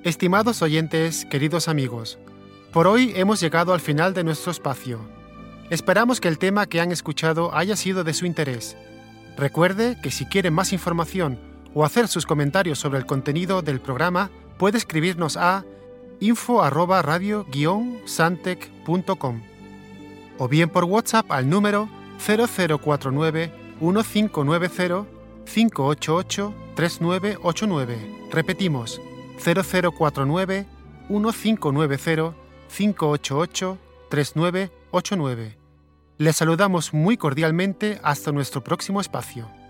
Estimados oyentes, queridos amigos, por hoy hemos llegado al final de nuestro espacio. Esperamos que el tema que han escuchado haya sido de su interés. Recuerde que si quiere más información o hacer sus comentarios sobre el contenido del programa, puede escribirnos a info@radio-santec.com o bien por WhatsApp al número 0049 1590 588 3989. Repetimos, 0049 1590 588 3989. Les saludamos muy cordialmente hasta nuestro próximo espacio.